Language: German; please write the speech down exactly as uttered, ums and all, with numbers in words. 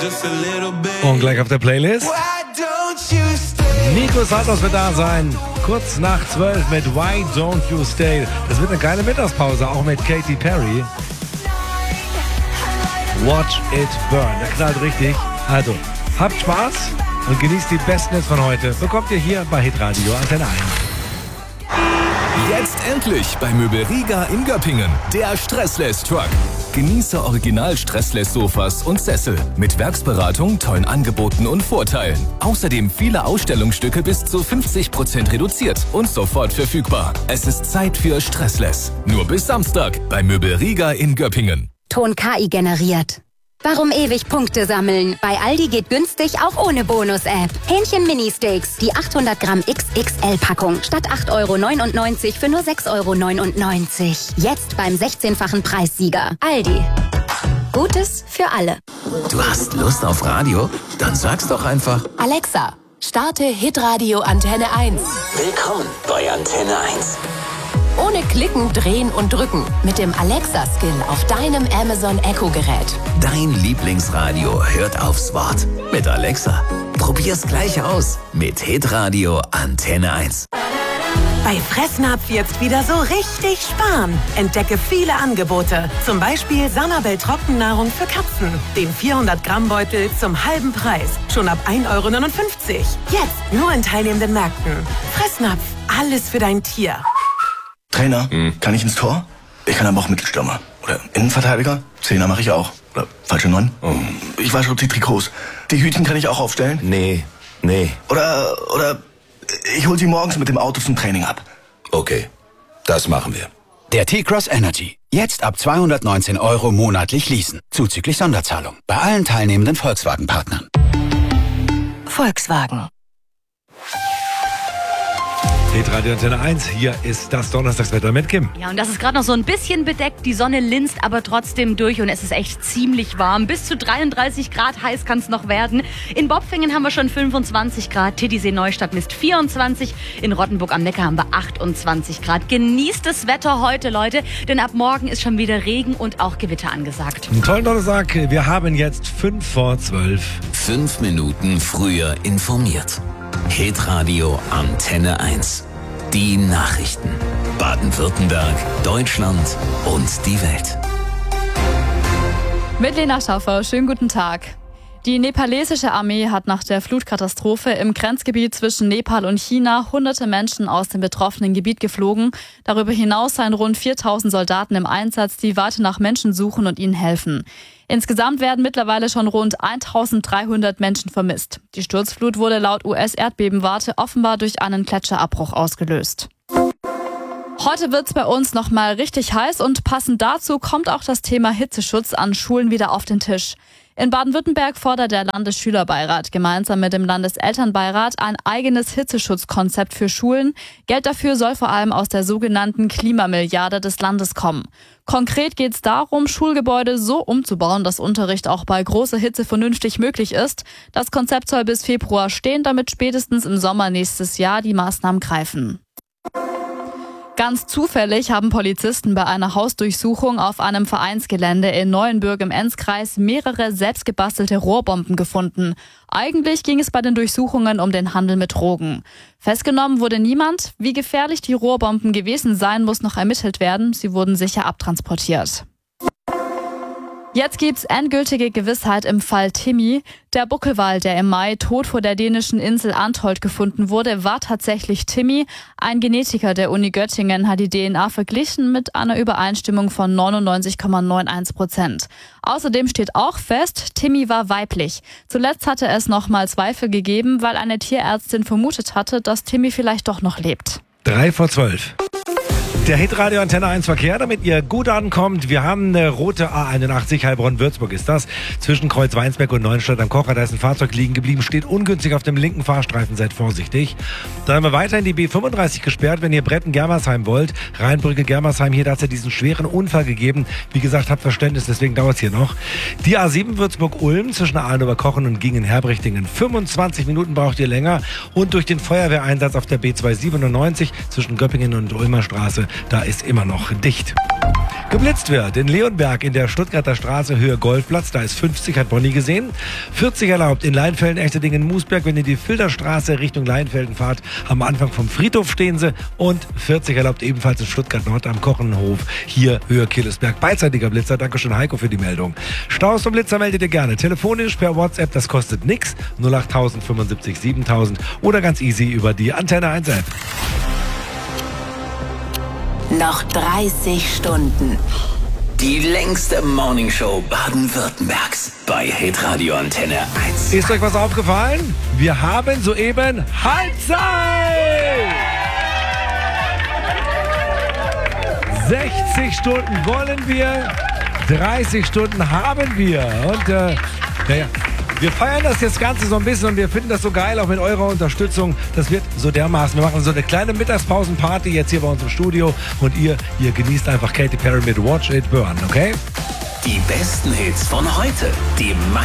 Und gleich auf der Playlist Nico Santos wird da sein. Kurz nach zwölf mit Why Don't You Stay. Das wird eine geile Mittagspause, auch mit Katy Perry. Watch It Burn. Der knallt richtig. Also, habt Spaß und genießt die besten Hits von heute. Bekommt ihr hier bei Hitradio Antenne eins. Jetzt endlich bei Möbel Riga in Göppingen. Der Stressless-Truck. Genieße Original-Stressless-Sofas und Sessel. Mit Werksberatung, tollen Angeboten und Vorteilen. Außerdem viele Ausstellungsstücke bis zu fünfzig Prozent reduziert und sofort verfügbar. Es ist Zeit für Stressless. Nur bis Samstag bei Möbel Riga in Göppingen. Ton K I generiert. Warum ewig Punkte sammeln? Bei Aldi geht günstig auch ohne Bonus-App. Hähnchen Mini-Steaks, die achthundert Gramm X X L-Packung. Statt acht Euro neunundneunzig für nur sechs Euro neunundneunzig. Jetzt beim sechzehnfachen Preissieger. Aldi. Gutes für alle. Du hast Lust auf Radio? Dann sag's doch einfach. Alexa, starte Hitradio Antenne eins. Willkommen bei Antenne eins. Ohne Klicken, Drehen und Drücken. Mit dem Alexa-Skill auf deinem Amazon Echo-Gerät. Dein Lieblingsradio hört aufs Wort. Mit Alexa. Probier's gleich aus. Mit Hitradio Antenne eins. Bei Fressnapf jetzt wieder so richtig sparen. Entdecke viele Angebote. Zum Beispiel Sanabel Trockennahrung für Katzen. Den vierhundert Gramm Beutel zum halben Preis. Schon ab ein Euro neunundfünfzig. Jetzt nur in teilnehmenden Märkten. Fressnapf. Alles für dein Tier. Trainer, hm. kann ich ins Tor? Ich kann aber auch Mittelstürmer. Oder Innenverteidiger? Zehner mache ich auch. Oder falsche Neun? Oh. Ich wasche die Trikots. Die Hütchen kann ich auch aufstellen? Nee, nee. Oder, oder ich hol sie morgens mit dem Auto zum Training ab. Okay, das machen wir. Der T-Cross Energy. Jetzt ab zweihundertneunzehn Euro monatlich leasen. Zuzüglich Sonderzahlung. Bei allen teilnehmenden Volkswagen-Partnern. Volkswagen. Hitradio Antenne eins, hier ist das Donnerstagswetter mit Kim. Ja, und das ist gerade noch so ein bisschen bedeckt. Die Sonne linst aber trotzdem durch und es ist echt ziemlich warm. Bis zu dreiunddreißig Grad heiß kann es noch werden. In Bopfingen haben wir schon fünfundzwanzig Grad. Titisee-Neustadt misst vierundzwanzig. In Rottenburg am Neckar haben wir achtundzwanzig Grad. Genießt das Wetter heute, Leute, denn ab morgen ist schon wieder Regen und auch Gewitter angesagt. Einen tollen Donnerstag. Wir haben jetzt fünf vor zwölf. Fünf Minuten früher informiert. Hitradio Antenne eins. Die Nachrichten. Baden-Württemberg, Deutschland und die Welt. Mit Lena Schaffer, schönen guten Tag. Die nepalesische Armee hat nach der Flutkatastrophe im Grenzgebiet zwischen Nepal und China hunderte Menschen aus dem betroffenen Gebiet geflogen. Darüber hinaus seien rund viertausend Soldaten im Einsatz, die weiter nach Menschen suchen und ihnen helfen. Insgesamt werden mittlerweile schon rund eintausenddreihundert Menschen vermisst. Die Sturzflut wurde laut U S-Erdbebenwarte offenbar durch einen Gletscherabbruch ausgelöst. Heute wird's bei uns noch mal richtig heiß und passend dazu kommt auch das Thema Hitzeschutz an Schulen wieder auf den Tisch. In Baden-Württemberg fordert der Landesschülerbeirat gemeinsam mit dem Landeselternbeirat ein eigenes Hitzeschutzkonzept für Schulen. Geld dafür soll vor allem aus der sogenannten Klimamilliarde des Landes kommen. Konkret geht es darum, Schulgebäude so umzubauen, dass Unterricht auch bei großer Hitze vernünftig möglich ist. Das Konzept soll bis Februar stehen, damit spätestens im Sommer nächstes Jahr die Maßnahmen greifen. Ganz zufällig haben Polizisten bei einer Hausdurchsuchung auf einem Vereinsgelände in Neuenbürg im Enzkreis mehrere selbstgebastelte Rohrbomben gefunden. Eigentlich ging es bei den Durchsuchungen um den Handel mit Drogen. Festgenommen wurde niemand. Wie gefährlich die Rohrbomben gewesen seien, muss noch ermittelt werden. Sie wurden sicher abtransportiert. Jetzt gibt's endgültige Gewissheit im Fall Timmy. Der Buckelwal, der im Mai tot vor der dänischen Insel Antholt gefunden wurde, war tatsächlich Timmy. Ein Genetiker der Uni Göttingen hat die D N A verglichen mit einer Übereinstimmung von neunundneunzig Komma einundneunzig Prozent. Außerdem steht auch fest, Timmy war weiblich. Zuletzt hatte es noch mal Zweifel gegeben, weil eine Tierärztin vermutet hatte, dass Timmy vielleicht doch noch lebt. Drei vor zwölf. Der Hitradio Antenne eins Verkehr, damit ihr gut ankommt. Wir haben eine rote A einundachtzig, Heilbronn-Würzburg ist das. Zwischen Kreuz Weinsberg und Neuenstadt am Kocher, da ist ein Fahrzeug liegen geblieben, steht ungünstig auf dem linken Fahrstreifen, seid vorsichtig. Dann haben wir weiterhin die B fünfunddreißig gesperrt, wenn ihr Bretten-Germersheim wollt. Rheinbrücke-Germersheim, hier, da hat es ja diesen schweren Unfall gegeben. Wie gesagt, habt Verständnis, deswegen dauert es hier noch. Die A sieben Würzburg-Ulm zwischen Ahlenober-Kochen und Gingen-Herbrichtingen. fünfundzwanzig Minuten braucht ihr länger. Und durch den Feuerwehreinsatz auf der B zweihundertsiebenundneunzig zwischen Göppingen und Ulmer Straße da ist immer noch dicht. Geblitzt wird in Leonberg in der Stuttgarter Straße Höhe Golfplatz, da ist fünfzig, hat Bonnie gesehen. vierzig erlaubt in Leinfelden, Echterdingen, Moosberg, wenn ihr die Filderstraße Richtung Leinfelden fahrt. Am Anfang vom Friedhof stehen sie. Und vierzig erlaubt ebenfalls in Stuttgart Nord am Kochenhof, hier Höhe Killesberg. Beidseitiger Blitzer, Dankeschön Heiko für die Meldung. Staus und Blitzer meldet ihr gerne. Telefonisch per WhatsApp, das kostet nix. null acht tausend fünfundsiebzig siebentausend oder ganz easy über die Antenne eins App. Noch dreißig Stunden. Die längste Morningshow Baden-Württembergs bei Hitradio Antenne eins. Ist euch was aufgefallen? Wir haben soeben Halbzeit! sechzig Stunden wollen wir, dreißig Stunden haben wir. Und äh, naja, wir feiern das jetzt Ganze so ein bisschen und wir finden das so geil, auch mit eurer Unterstützung. Das wird so dermaßen. Wir machen so eine kleine Mittagspausenparty jetzt hier bei uns im Studio und ihr, ihr genießt einfach Katy Perry mit Watch It Burn, okay? Die besten Hits von heute. Die